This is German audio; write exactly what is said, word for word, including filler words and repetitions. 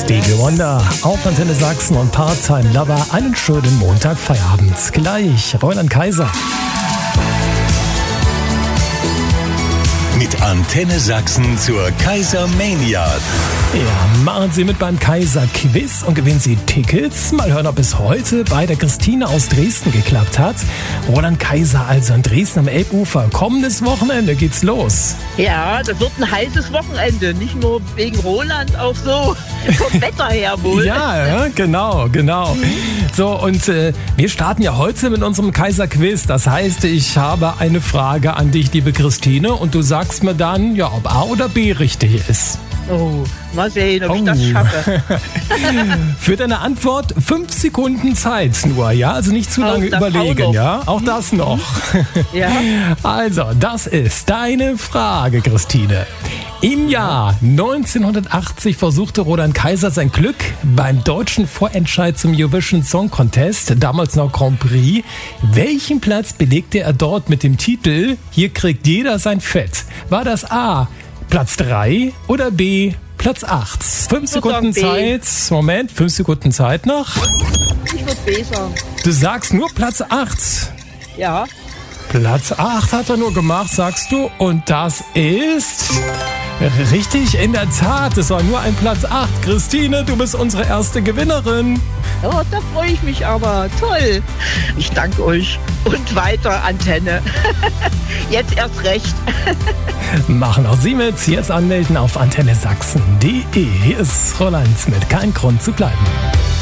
Stevie Wonder auf Antenne Sachsen und Part-Time Lover. Einen schönen Montag, Feierabend. Gleich Roland Kaiser. Mit Antenne Sachsen zur Kaisermania. Ja, machen Sie mit beim Kaiser-Quiz und gewinnen Sie Tickets. Mal hören, ob es heute bei der Christine aus Dresden geklappt hat. Roland Kaiser also in Dresden am Elbufer. Kommendes Wochenende geht's los. Ja, das wird ein heißes Wochenende. Nicht nur wegen Roland, auch so vom Wetter her wohl. Ja, ja, genau, genau. So, und äh, wir starten ja heute mit unserem Kaiser-Quiz. Das heißt, ich habe eine Frage an dich, liebe Christine, und du sagst mir dann, ja, ob A oder B richtig ist. Oh, mal sehen, ob Oh. ich das schaffe. Für deine Antwort fünf Sekunden Zeit nur, ja? Also nicht zu Auch lange das auch überlegen, noch. ja? Auch das noch. Ja. Also, das ist deine Frage, Christine. Im Jahr neunzehnhundertachtzig versuchte Roland Kaiser sein Glück beim deutschen Vorentscheid zum Eurovision Song Contest, damals noch Grand Prix. Welchen Platz belegte er dort mit dem Titel Hier kriegt jeder sein Fett? War das A, Platz drei oder B, Platz acht? Fünf Sekunden sagen B. Zeit. Moment, fünf Sekunden Zeit noch. Ich würde B sagen. Du sagst nur Platz acht. Ja. Platz acht hat er nur gemacht, sagst du. Und das ist richtig, in der Tat. Es war nur ein Platz acht. Christine, du bist unsere erste Gewinnerin. Oh, da freue ich mich aber. Toll. Ich danke euch. Und weiter, Antenne. Jetzt erst recht. Machen auch Sie mit. Jetzt anmelden auf antenne sachsen punkt de. Hier ist Roland mit Kein Grund zu bleiben.